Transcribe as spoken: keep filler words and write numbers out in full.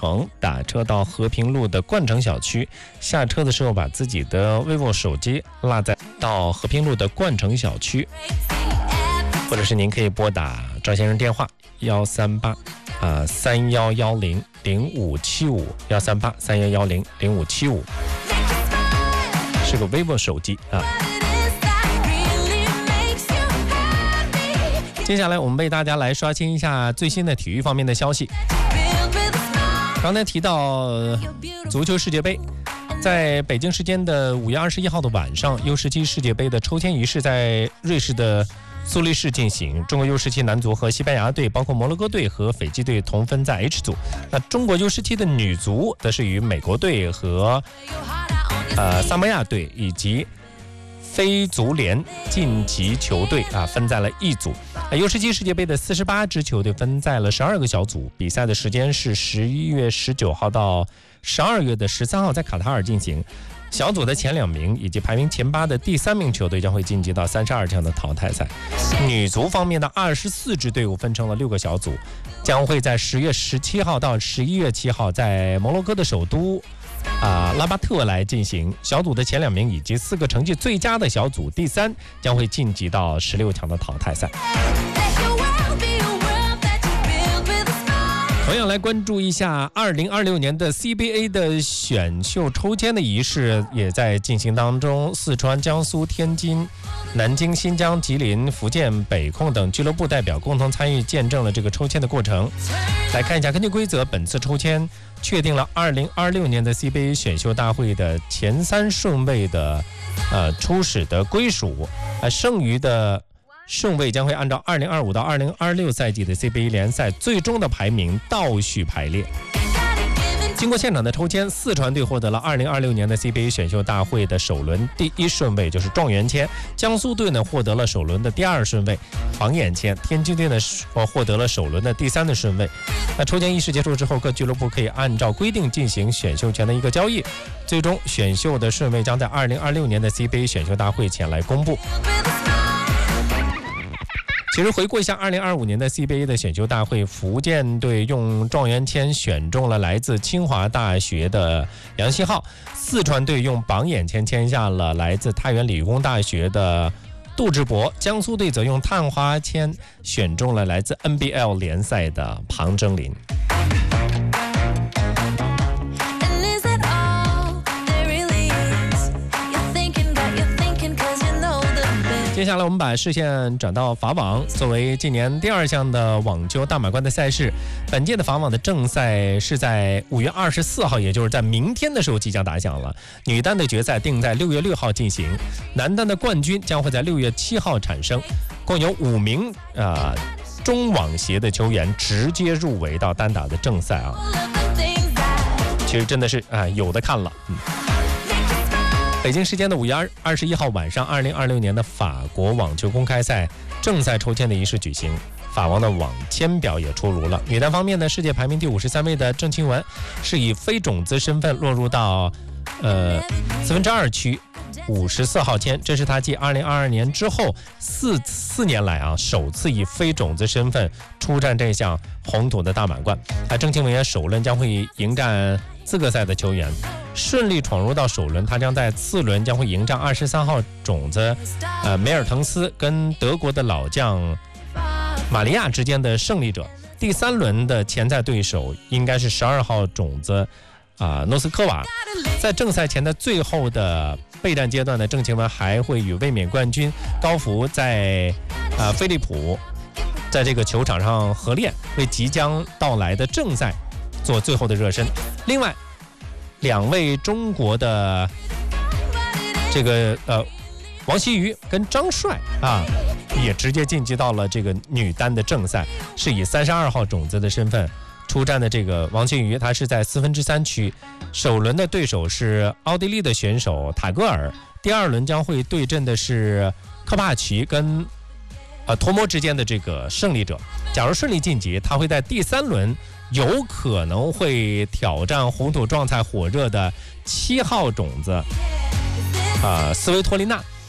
城，打车到和平路的冠城小区，下车的时候把自己的 vivo 手机落在到和平路的冠城小区，或者是您可以拨打赵先生电话幺三八啊三幺幺零零五七五幺三八三幺幺零零五七五，是个 vivo 手机啊。接下来我们为大家来刷新一下最新的体育方面的消息。刚才提到足球世界杯，在北京时间的五月二十一号的晚上 U 十七 世界杯的抽签仪式在瑞士的苏黎世进行。中国 U 十七 男足和西班牙队包括摩洛哥队和斐济队同分在 H 组，那中国 U 十七 的女足则是与美国队和呃萨摩亚队以及非足联晋级球队啊分在了一组。U 十七 世界杯的四十八支球队分在了十二个小组，比赛的时间是十一月十九号到十二月的十三号在卡塔尔进行。小组的前两名以及排名前八的第三名球队将会晋级到三十二强的淘汰赛。女足方面的二十四支队伍分成了六个小组，将会在十月十七号到十一月七号在摩洛哥的首都啊，拉巴特来进行。小组的前两名以及四个成绩最佳的小组第三将会晋级到十六强的淘汰赛。同样来关注一下二零二六年的 C B A 的选秀抽签的仪式也在进行当中。四川、江苏、天津、南京、新疆、吉林、福建、北控等俱乐部代表共同参与见证了这个抽签的过程。来看一下，根据规则，本次抽签确定了二零二六年的 C B A 选秀大会的前三顺位的呃初始的归属，呃剩余的顺位将会按照二零二五到二零二六赛季的 C B A 联赛最终的排名倒序排列。经过现场的抽签，四川队获得了二零二六年的 C B A 选秀大会的首轮第一顺位，就是状元签。江苏队呢获得了首轮的第二顺位，榜眼签。天津队呢获得了首轮的第三的顺位。那抽签仪式结束之后，各俱乐部可以按照规定进行选秀权的一个交易，最终选秀的顺位将在二零二六年的 C B A 选秀大会前来公布。其实回顾一下二零二五年的 C B A 的选秀大会，福建队用状元签选中了来自清华大学的杨希浩，四川队用榜眼签签下了来自太原理工大学的杜志博，江苏队则用探花签选中了来自 N B L 联赛的庞征林。接下来我们把视线转到法网，作为今年第二项的网球大满贯的赛事，本届的法网的正赛是在五月二十四号，也就是在明天的时候即将打响了。女单的决赛定在六月六号进行，男单的冠军将会在六月七号产生。共有五名呃中网协的球员直接入围到单打的正赛啊，其实真的是啊、呃、有的看了。嗯。北京时间的五月二十一号晚上，二零二六年的法国网球公开赛正赛抽签的仪式举行，法网的网签表也出炉了。女单方面呢，世界排名第五十三位的郑钦文是以非种子身份落入到呃四分之二区五十四号签，这是她继二零二二年之后四四年来啊首次以非种子身份出战这项红土的大满贯。啊，郑钦文也首轮将会迎战资格赛的球员，顺利闯入到首轮，他将在次轮将会迎战二十三号种子呃梅尔滕斯跟德国的老将玛利亚之间的胜利者。第三轮的潜在对手应该是十二号种子啊、呃、诺斯科娃。在正赛前的最后的备战阶段呢，郑钦文还会与卫冕冠军高福在啊、呃、飞利浦在这个球场上合练，为即将到来的正赛做最后的热身。另外两位中国的这个呃王希瑜跟张帅啊也直接晋级到了这个女单的正赛，是以三十二号种子的身份出战的。这个王希瑜他是在四分之三区，首轮的对手是奥地利的选手塔戈尔，第二轮将会对阵的是科帕奇跟呃托摩之间的这个胜利者。假如顺利晋级，他会在第三轮有可能会挑战红土状态火热的七号种子啊、呃、斯维托利娜。